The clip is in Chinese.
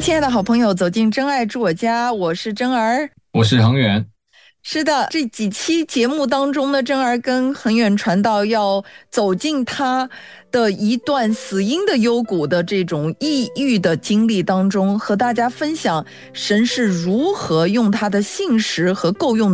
亲爱的好朋友，走进真爱住我家，我是真儿。 我是恒源。 是的，这几期节目当中呢，真儿跟恒远传道要走进他的一段死因的幽谷的这种抑郁的经历当中，和大家分享神是如何用他的信实和够用